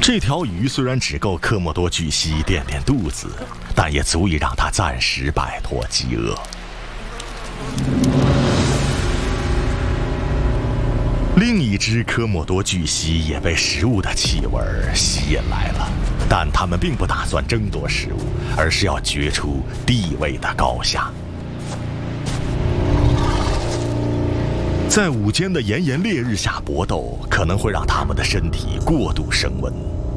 这条鱼虽然只够科莫多巨蜥垫垫肚子，但也足以让它暂时摆脱饥饿。另一只科莫多巨蜥也被食物的气味吸引来了，但它们并不打算争夺食物，而是要决出地位的高下。在午间的炎炎烈日下搏斗，可能会让它们的身体过度升温。